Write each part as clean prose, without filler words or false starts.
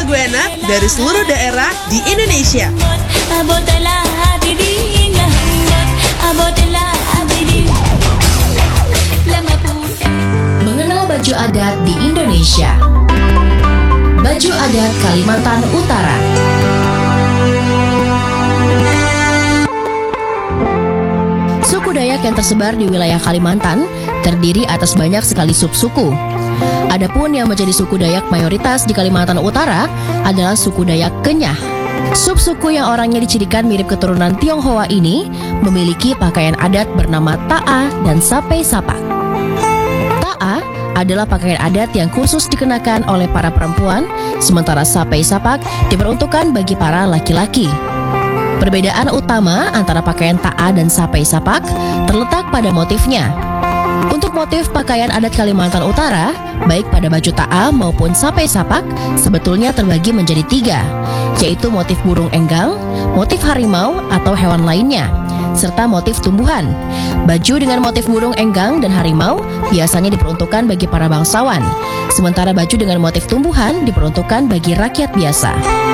Buena dari seluruh daerah di Indonesia. Mengenal baju adat di Indonesia. Baju adat Kalimantan Utara. Suku Dayak yang tersebar di wilayah Kalimantan terdiri atas banyak sekali subsuku. Adapun yang menjadi suku Dayak mayoritas di Kalimantan Utara adalah suku Dayak Kenyah. Subsuku yang orangnya dicirikan mirip keturunan Tionghoa ini memiliki pakaian adat bernama ta'a dan sape sapak. Ta'a adalah pakaian adat yang khusus dikenakan oleh para perempuan, sementara sape sapak diperuntukkan bagi para laki-laki. Perbedaan utama antara pakaian ta'a dan sape sapak terletak pada motifnya. Untuk motif pakaian adat Kalimantan Utara, baik pada baju ta'a maupun sape sapak, sebetulnya terbagi menjadi 3, yaitu motif burung enggang, motif harimau atau hewan lainnya, serta motif tumbuhan. Baju dengan motif burung enggang dan harimau biasanya diperuntukkan bagi para bangsawan, sementara baju dengan motif tumbuhan diperuntukkan bagi rakyat biasa.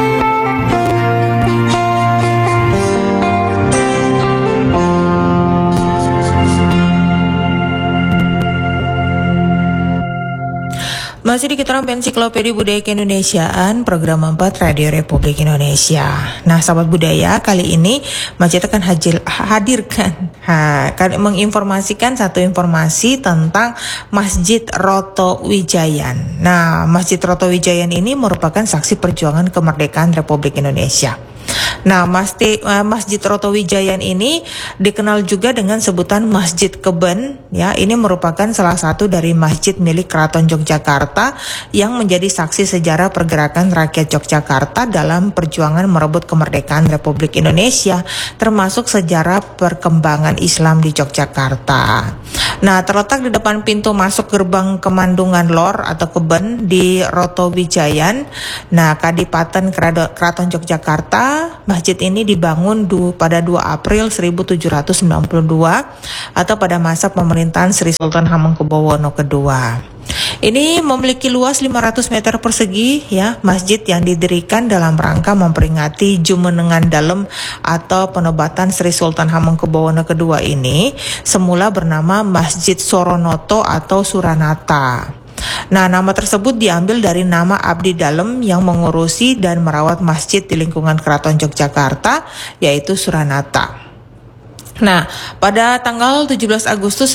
Masih di Keterangan Ensiklopedia Budaya Keindonesiaan, program 4 Radio Republik Indonesia. Nah, sahabat budaya, kali ini Masjid akan menginformasikan satu informasi tentang Masjid Roto Wijayan. Nah, Masjid Roto Wijayan ini merupakan saksi perjuangan kemerdekaan Republik Indonesia. Nah, Masjid Roto Wijayan ini dikenal juga dengan sebutan Masjid Keben, ya. Ini merupakan salah satu dari masjid milik Keraton Yogyakarta yang menjadi saksi sejarah pergerakan rakyat Yogyakarta dalam perjuangan merebut kemerdekaan Republik Indonesia, termasuk sejarah perkembangan Islam di Yogyakarta. Nah, terletak di depan pintu masuk gerbang Kemandungan Lor atau Keben di Roto Wijayan. Nah, Kadipaten Keraton Yogyakarta. Masjid ini dibangun pada 2 April 1792 atau pada masa pemerintahan Sri Sultan Hamengkubuwono II. Ini memiliki luas 500 meter persegi, ya, masjid yang didirikan dalam rangka memperingati Jumenengan Dalem atau penobatan Sri Sultan Hamengkubuwono II ini semula bernama Masjid Soronoto atau Suranata. Nah, nama tersebut diambil dari nama abdi dalem yang mengurusi dan merawat masjid di lingkungan Keraton Yogyakarta, yaitu Suranata. Nah, pada tanggal 17 Agustus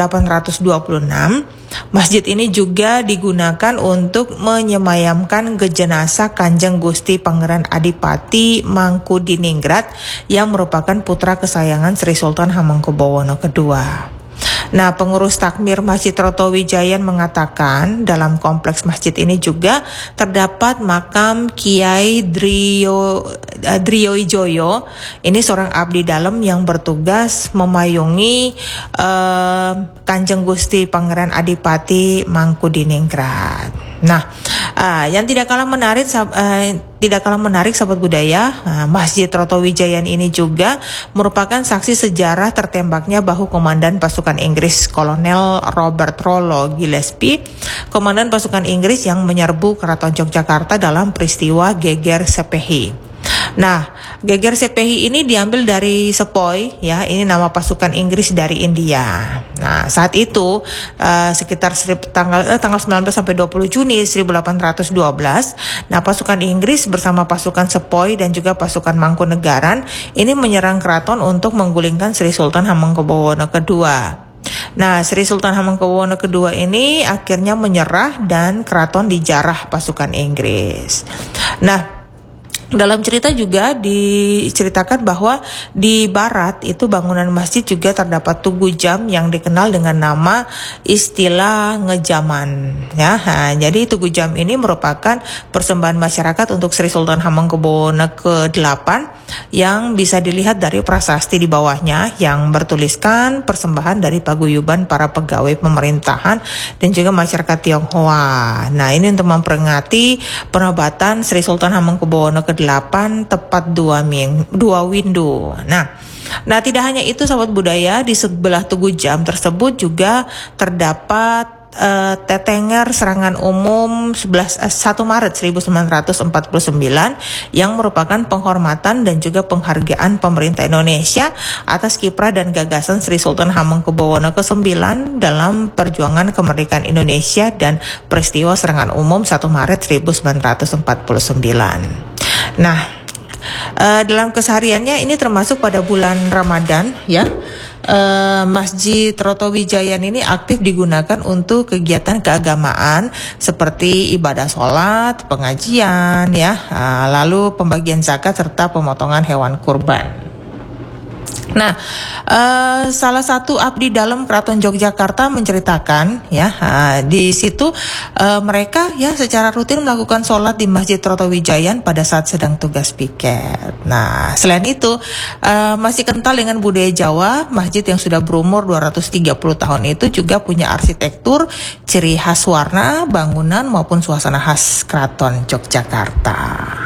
1826, masjid ini juga digunakan untuk menyemayamkan jenazah Kanjeng Gusti Pangeran Adipati Mangkudiningrat yang merupakan putra kesayangan Sri Sultan Hamengkubuwono II. Nah, pengurus takmir Masjid Roto Wijayan mengatakan dalam kompleks masjid ini juga terdapat makam Kiai Driowijoyo. Ini seorang abdi dalem yang bertugas memayungi Kanjeng Gusti Pangeran Adipati Mangkudiningrat. Nah, yang tidak kalah menarik sahabat budaya, Masjid Roto Wijayan ini juga merupakan saksi sejarah tertembaknya bahu komandan pasukan Inggris Kolonel Robert Rollo Gillespie, komandan pasukan Inggris yang menyerbu Keraton Yogyakarta dalam peristiwa Geger Sepehi. Nah, Geger Sepehi ini diambil dari Sepoy, ya, ini nama pasukan Inggris dari India. Nah, saat itu sekitar tanggal 19 sampai 20 Juni 1812, nah pasukan Inggris bersama pasukan Sepoy dan juga pasukan Mangkunegaran ini menyerang keraton untuk menggulingkan Sri Sultan Hamengkubuwono II. Nah, Sri Sultan Hamengkubuwono II ini akhirnya menyerah dan keraton dijarah pasukan Inggris. Nah, dalam cerita juga diceritakan bahwa di barat itu bangunan masjid juga terdapat tugu jam yang dikenal dengan nama istilah ngejaman, ya. Nah, jadi tugu jam ini merupakan persembahan masyarakat untuk Sri Sultan Hamengkubuwono ke-8 yang bisa dilihat dari prasasti di bawahnya yang bertuliskan persembahan dari paguyuban para pegawai pemerintahan dan juga masyarakat Tionghoa. Nah, ini untuk memperingati penobatan Sri Sultan Hamengkubuwono ke-8 tepat 2 windu. Nah, tidak hanya itu sahabat budaya, di sebelah tugu jam tersebut juga terdapat Tetenger Serangan Umum 1 Maret 1949 yang merupakan penghormatan dan juga penghargaan pemerintah Indonesia atas kiprah dan gagasan Sri Sultan Hamengkubuwono ke-9 dalam perjuangan kemerdekaan Indonesia dan peristiwa Serangan Umum 1 Maret 1949. Nah, dalam kesehariannya ini termasuk pada bulan Ramadan ya. Masjid Roto Wijayan ini aktif digunakan untuk kegiatan keagamaan seperti ibadah sholat, pengajian ya, lalu pembagian zakat serta pemotongan hewan kurban. Nah, salah satu abdi dalam Keraton Yogyakarta menceritakan ya, di situ mereka ya secara rutin melakukan sholat di Masjid Roto Wijayan pada saat sedang tugas piket. Nah, selain itu masih kental dengan budaya Jawa, masjid yang sudah berumur 230 tahun itu juga punya arsitektur, ciri khas warna, bangunan maupun suasana khas Keraton Yogyakarta.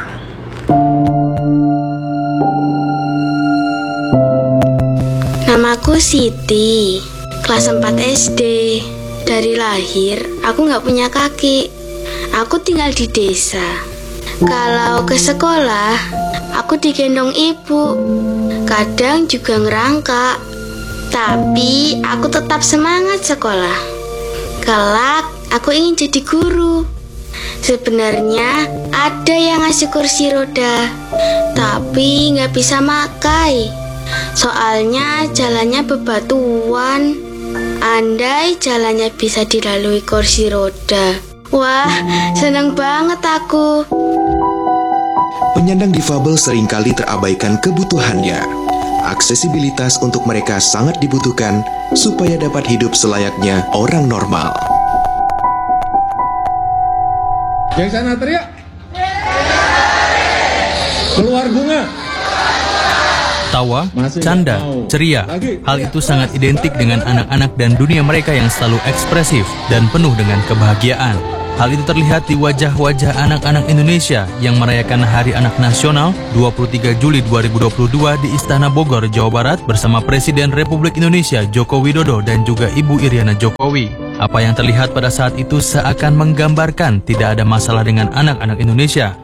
Namaku Siti, kelas 4 SD. Dari lahir, aku nggak punya kaki. Aku tinggal di desa. Kalau ke sekolah, aku digendong ibu. Kadang juga ngerangkak. Tapi aku tetap semangat sekolah. Kelak, aku ingin jadi guru. Sebenarnya ada yang ngasih kursi roda, tapi nggak bisa makai. Soalnya jalannya bebatuan. Andai jalannya bisa dilalui kursi roda, wah, senang banget aku. Penyandang difabel seringkali terabaikan kebutuhannya. Aksesibilitas untuk mereka sangat dibutuhkan supaya dapat hidup selayaknya orang normal. Yang sana teriak. Keluar bunga. Tawa, canda, ceria, hal itu sangat identik dengan anak-anak dan dunia mereka yang selalu ekspresif dan penuh dengan kebahagiaan. Hal itu terlihat di wajah-wajah anak-anak Indonesia yang merayakan Hari Anak Nasional 23 Juli 2022 di Istana Bogor, Jawa Barat bersama Presiden Republik Indonesia Joko Widodo dan juga Ibu Iriana Jokowi. Apa yang terlihat pada saat itu seakan menggambarkan tidak ada masalah dengan anak-anak Indonesia.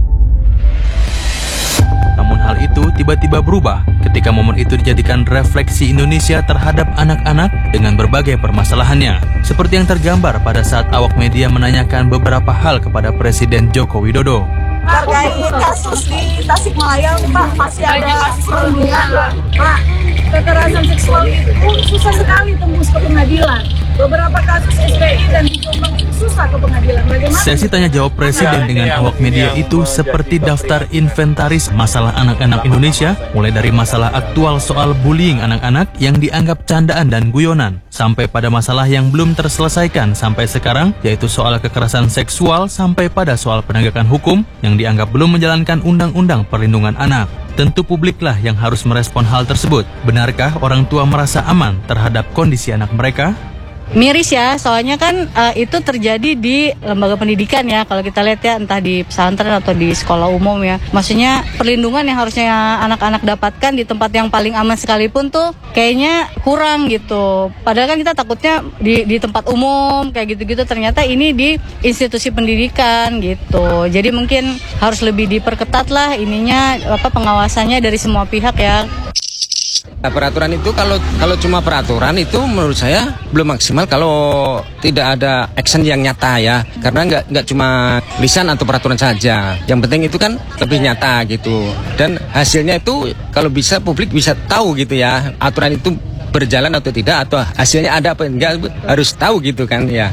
Hal itu tiba-tiba berubah ketika momen itu dijadikan refleksi Indonesia terhadap anak-anak dengan berbagai permasalahannya. Seperti yang tergambar pada saat awak media menanyakan beberapa hal kepada Presiden Joko Widodo. Terkait kasus di Tasikmalaya, Pak, masih ada kasus perundungan, Pak. Kekerasan seksual itu susah sekali tembus ke pengadilan. Beberapa kasus SPI dan Jombang itu susah ke pengadilan. Bagaimana? Sesi tanya jawab Presiden dengan awak media itu seperti daftar inventaris masalah anak-anak Indonesia, mulai dari masalah aktual soal bullying anak-anak yang dianggap candaan dan guyonan, sampai pada masalah yang belum terselesaikan sampai sekarang, yaitu soal kekerasan seksual sampai pada soal penegakan hukum yang dianggap belum menjalankan Undang-Undang Perlindungan Anak. Tentu publiklah yang harus merespon hal tersebut. Benarkah orang tua merasa aman terhadap kondisi anak mereka? Miris ya, soalnya kan itu terjadi di lembaga pendidikan ya. Kalau kita lihat ya, entah di pesantren atau di sekolah umum ya. Maksudnya perlindungan yang harusnya anak-anak dapatkan di tempat yang paling aman sekalipun tuh kayaknya kurang gitu. Padahal kan kita takutnya di tempat umum kayak gitu-gitu, ternyata ini di institusi pendidikan gitu. Jadi mungkin harus lebih diperketat lah ininya, pengawasannya dari semua pihak ya. Nah, peraturan itu kalau cuma peraturan itu menurut saya belum maksimal kalau tidak ada action yang nyata ya, karena nggak cuma lisan atau peraturan saja, yang penting itu kan lebih nyata gitu, dan hasilnya itu kalau bisa publik bisa tahu gitu ya, aturan itu berjalan atau tidak, atau hasilnya ada apa enggak, harus tahu gitu kan ya.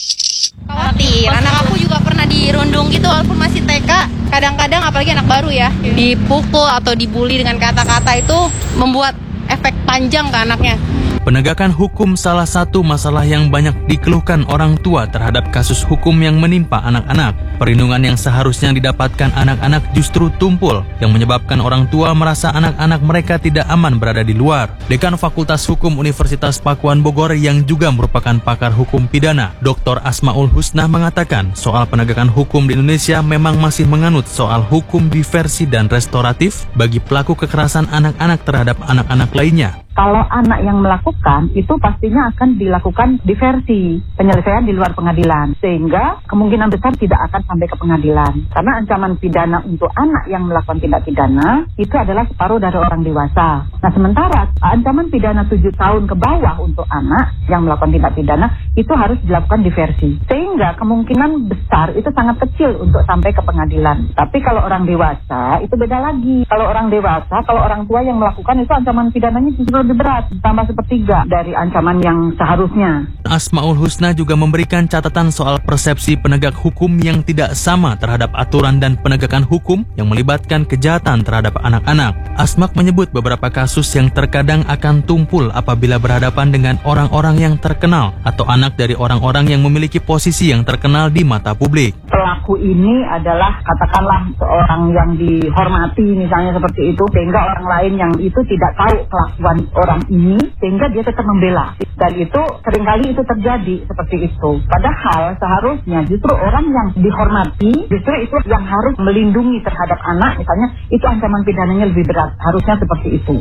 Khawatir, anak aku juga pernah dirundung gitu walaupun masih TK. Kadang-kadang apalagi anak baru ya, dipukul atau dibully dengan kata-kata itu membuat efek panjang ke anaknya. Penegakan hukum salah satu masalah yang banyak dikeluhkan orang tua terhadap kasus hukum yang menimpa anak-anak. Perlindungan yang seharusnya didapatkan anak-anak justru tumpul, yang menyebabkan orang tua merasa anak-anak mereka tidak aman berada di luar. Dekan Fakultas Hukum Universitas Pakuan Bogor yang juga merupakan pakar hukum pidana, Dr. Asmaul Husnah mengatakan soal penegakan hukum di Indonesia memang masih menganut soal hukum diversi dan restoratif bagi pelaku kekerasan anak-anak terhadap anak-anak lainnya. kalau anak yang melakukan itu pastinya akan dilakukan diversi, penyelesaian di luar pengadilan, sehingga kemungkinan besar tidak akan sampai ke pengadilan. Karena ancaman pidana untuk anak yang melakukan tindak pidana itu adalah separuh dari orang dewasa. Nah, sementara ancaman pidana 7 tahun ke bawah untuk anak yang melakukan tindak pidana itu harus dilakukan diversi, sehingga kemungkinan besar itu sangat kecil untuk sampai ke pengadilan. Tapi kalau orang dewasa itu beda lagi. Kalau orang dewasa, kalau orang tua yang melakukan itu ancaman pidananya justru lebih berat, tambah 1/3 dari ancaman yang seharusnya. Asmaul Husna juga memberikan catatan soal persepsi penegak hukum yang tidak sama terhadap aturan dan penegakan hukum yang melibatkan kejahatan terhadap anak-anak. Asmak menyebut beberapa kasus yang terkadang akan tumpul apabila berhadapan dengan orang-orang yang terkenal atau anak dari orang-orang yang memiliki posisi yang terkenal di mata publik. Pelaku ini adalah katakanlah seorang yang dihormati misalnya seperti itu, sehingga orang lain yang itu tidak tahu kelakuan orang ini sehingga dia tetap membela, dan itu seringkali itu terjadi seperti itu. Padahal seharusnya justru orang yang dihormati justru itu yang harus melindungi terhadap anak, misalnya itu ancaman pidananya lebih berat, harusnya seperti itu.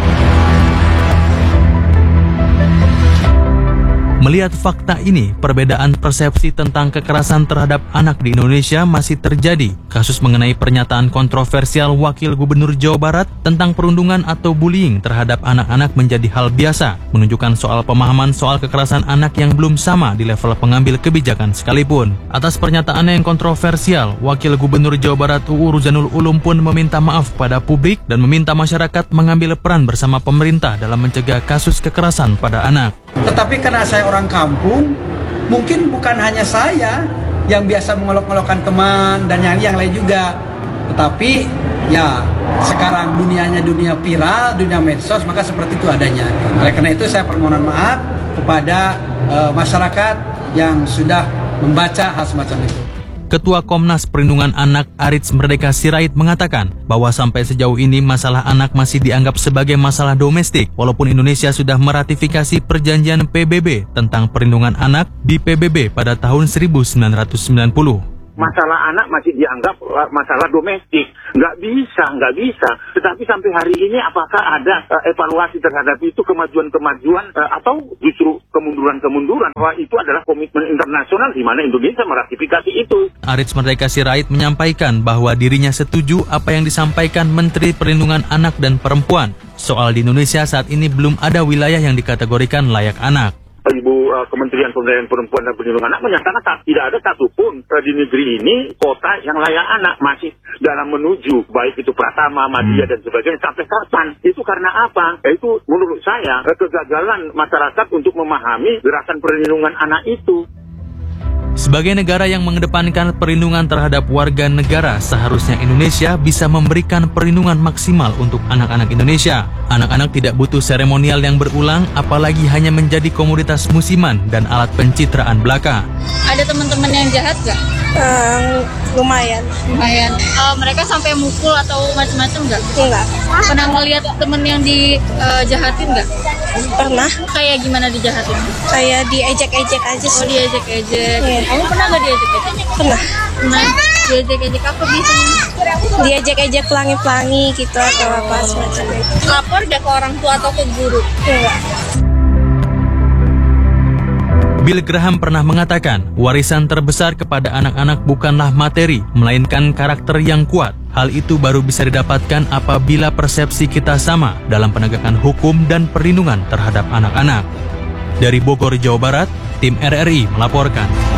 Melihat fakta ini, perbedaan persepsi tentang kekerasan terhadap anak di Indonesia masih terjadi. Kasus mengenai pernyataan kontroversial Wakil Gubernur Jawa Barat tentang perundungan atau bullying terhadap anak-anak menjadi hal biasa, menunjukkan soal pemahaman soal kekerasan anak yang belum sama di level pengambil kebijakan sekalipun. Atas pernyataannya yang kontroversial, Wakil Gubernur Jawa Barat UU Ruzanul Ulum pun meminta maaf pada publik dan meminta masyarakat mengambil peran bersama pemerintah dalam mencegah kasus kekerasan pada anak. Tetapi karena saya orang kampung, mungkin bukan hanya saya yang biasa mengolok-olokkan teman dan yang lain juga. Tetapi ya sekarang dunianya dunia viral, dunia medsos, maka seperti itu adanya. Oleh karena itu saya permohonan maaf kepada masyarakat yang sudah membaca hal semacam itu. Ketua Komnas Perlindungan Anak Arits Merdeka Sirait mengatakan bahwa sampai sejauh ini masalah anak masih dianggap sebagai masalah domestik, walaupun Indonesia sudah meratifikasi perjanjian PBB tentang perlindungan anak di PBB pada tahun 1990. Masalah anak masih dianggap masalah domestik. Nggak bisa. Tetapi sampai hari ini apakah ada evaluasi terhadap itu, kemajuan-kemajuan atau justru kemunduran-kemunduran? Bahwa itu adalah komitmen internasional di mana Indonesia meratifikasi itu. Arits Merdeka Sirait menyampaikan bahwa dirinya setuju apa yang disampaikan Menteri Perlindungan Anak dan Perempuan. Soal di Indonesia saat ini belum ada wilayah yang dikategorikan layak anak. Ibu Kementerian Pemberdayaan Perempuan dan Perlindungan Anak menyatakan tidak ada satupun di negeri ini kota yang layak anak, masih dalam menuju baik itu Pratama, Madya dan sebagainya. Sampai kapan? Itu karena apa? Itu menurut saya kegagalan masyarakat untuk memahami gerakan perlindungan anak itu. Sebagai negara yang mengedepankan perlindungan terhadap warga negara, seharusnya Indonesia bisa memberikan perlindungan maksimal untuk anak-anak Indonesia. Anak-anak tidak butuh seremonial yang berulang, apalagi hanya menjadi komoditas musiman dan alat pencitraan belaka. Ada teman-teman yang jahat gak? Lumayan. Mereka sampai mukul atau macam-macam gak? Enggak. Pernah ngeliat temen yang dijahatin gak? Pernah. Kayak gimana dijahatin? Kayak diejek-ejek aja sih. Oh, diejek-ejek. Iya. Kamu pernah gak diejek-ejek? Pernah. Diejek-ejek apa biasanya? Diejek-ejek pelangi-pelangi gitu atau apa semacam itu. Lapor gak ke orang tua atau ke guru? Enggak. Bill Graham pernah mengatakan, warisan terbesar kepada anak-anak bukanlah materi, melainkan karakter yang kuat. Hal itu baru bisa didapatkan apabila persepsi kita sama dalam penegakan hukum dan perlindungan terhadap anak-anak. Dari Bogor, Jawa Barat, tim RRI melaporkan.